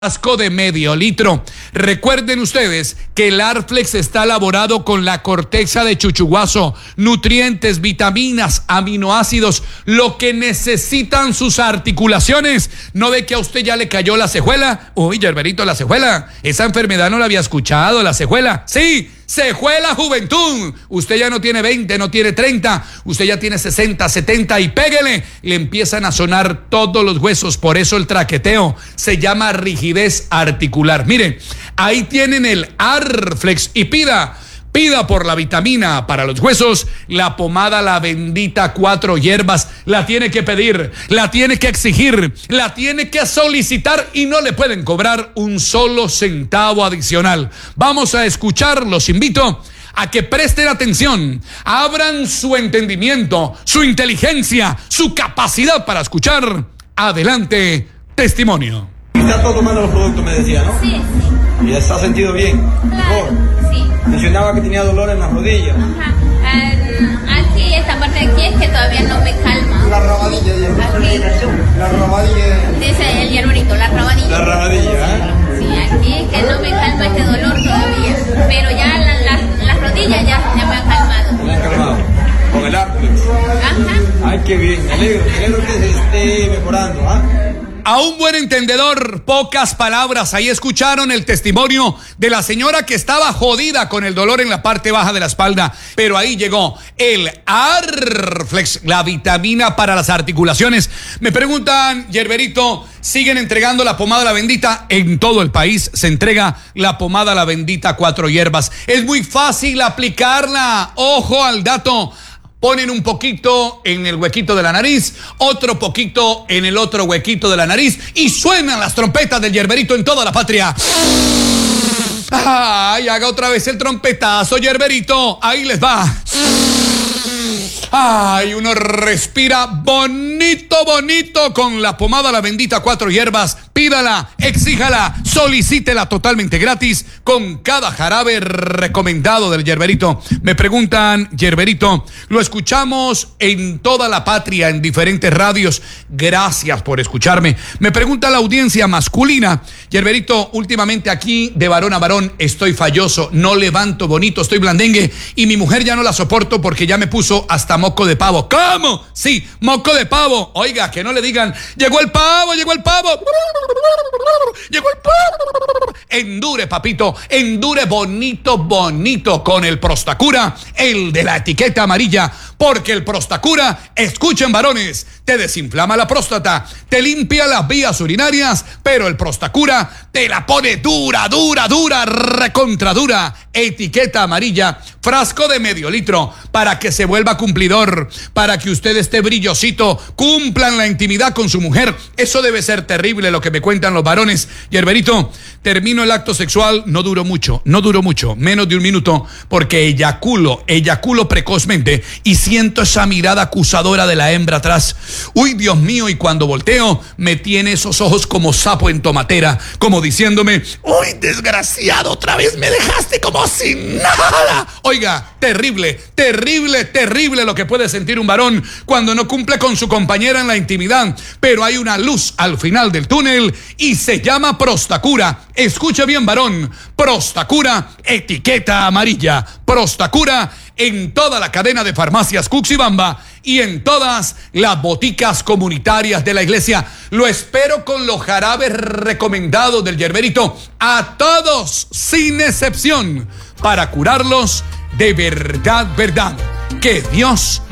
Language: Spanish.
Frasco de medio litro. Recuerden ustedes que el Arflex está elaborado con la corteza de chuchuguazo, nutrientes, vitaminas, aminoácidos, lo que necesitan sus articulaciones. ¿No ve que a usted ya le cayó la cejuela? Uy, Yerberito, la cejuela. Esa enfermedad no la había escuchado, la cejuela. Sí, cejuela juventud. Usted ya no tiene 20, no tiene 30, usted ya tiene 60, 70 y pégale. Le empiezan a sonar todos los huesos, por eso el traqueteo se llama rigidez articular. Mire, ahí tienen el Arflex y pida por la vitamina para los huesos, la pomada La Bendita 4 hierbas. La tiene que pedir, la tiene que exigir, la tiene que solicitar y no le pueden cobrar un solo centavo adicional. Vamos a escuchar, los invito a que presten atención, abran su entendimiento, su inteligencia, su capacidad para escuchar. Adelante, testimonio. Está todo tomando los productos, me decía, ¿no? Sí. ¿Y se ha sentido bien? Claro, sí. Mencionaba que tenía dolor en las rodillas. Ajá. Aquí, esta parte de aquí es que todavía no me calma. La rabadilla. Aquí. La rabadilla. Dice el hierberito, la rabadilla. La rabadilla, ¿eh? Sí, aquí es que no me calma este dolor todavía. Pero ya las rodillas ya me han calmado. Me han calmado. Con el Arflex. Ajá. Ay, qué bien. Me alegro que se esté mejorando, ¿ah? A un buen entendedor, pocas palabras. Ahí escucharon el testimonio de la señora que estaba jodida con el dolor en la parte baja de la espalda, pero ahí llegó el Arflex, la vitamina para las articulaciones. Me preguntan, Yerberito, ¿siguen entregando la pomada La Bendita? En todo el país se entrega la pomada La Bendita 4 hierbas. Es muy fácil aplicarla. Ojo al dato. Ponen un poquito en el huequito de la nariz, otro poquito en el otro huequito de la nariz y suenan las trompetas del Yerberito en toda la patria. ¡Ay, haga otra vez el trompetazo, Yerberito! Ahí les va. ¡Ay, uno respira bonito con la pomada La Bendita 4 hierbas! Pídala, exíjala, solicítela totalmente gratis con cada jarabe recomendado del Yerberito. Me preguntan, Yerberito, lo escuchamos en toda la patria, en diferentes radios. Gracias por escucharme. Me pregunta la audiencia masculina, Yerberito, últimamente aquí de varón a varón estoy falloso, no levanto bonito, estoy blandengue y mi mujer ya no la soporto porque ya me puso hasta moco de pavo. ¿Cómo? Sí, moco de pavo. Oiga, que no le digan, llegó el pavo. Llegó el pavo. Endure, papito, endure bonito con el Prostacura, el de la etiqueta amarilla, porque el Prostacura, escuchen varones, te desinflama la próstata, te limpia las vías urinarias, pero el Prostacura te la pone dura, recontra dura. Etiqueta amarilla, frasco de medio litro, para que se vuelva cumplidor, para que usted esté brillosito, cumplan la intimidad con su mujer. Eso debe ser terrible lo que me cuentan los varones. Yerberito, termino el acto sexual, no duró mucho, menos de un minuto, porque eyaculo precozmente y siento esa mirada acusadora de la hembra atrás. Uy, Dios mío, y cuando volteo, me tiene esos ojos como sapo en tomatera, como diciéndome, uy, desgraciado, otra vez me dejaste como sin nada. Oiga, terrible lo que puede sentir un varón cuando no cumple con su compañera en la intimidad, pero hay una luz al final del túnel y se llama Prostacura. Escuche bien, varón, Prostacura, etiqueta amarilla, Prostacura en toda la cadena de farmacias Cuxibamba y en todas las boticas comunitarias de la iglesia. Lo espero con los jarabes recomendados del Yerberito a todos, sin excepción, para curarlos de verdad. Que Dios